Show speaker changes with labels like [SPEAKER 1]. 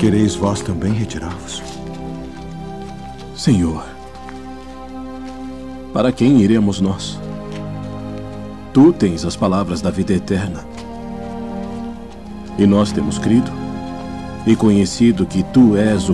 [SPEAKER 1] quereis vós também retirar-vos?
[SPEAKER 2] Senhor, para quem iremos nós? Tu tens as palavras da vida eterna. E nós temos crido e conhecido que tu és o